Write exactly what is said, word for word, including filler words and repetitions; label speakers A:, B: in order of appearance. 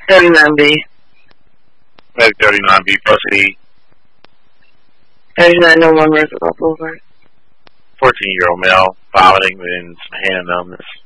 A: thirty-nine B.
B: Med thirty-nine B plus E.
A: thirty-nine oh one Roosevelt Boulevard.
B: fourteen-year-old male, vomiting and some hand numbness.